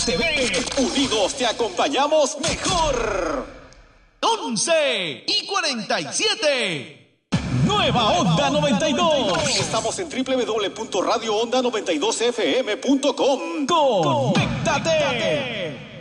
TV. Unidos te acompañamos mejor. 11:47. Nueva Onda 92. Estamos en www.radioonda92fm.com. ¡Conéctate!